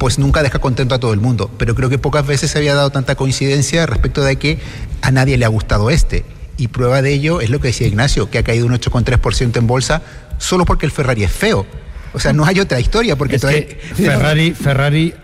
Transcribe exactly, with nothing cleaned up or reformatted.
pues nunca deja contento a todo el mundo. Pero creo que pocas veces se había dado tanta coincidencia respecto de que a nadie le ha gustado este. Y prueba de ello es lo que decía Ignacio, que ha caído un ocho coma tres por ciento en bolsa solo porque el Ferrari es feo. O sea, no hay otra historia, porque es que Ferrari, Ferrari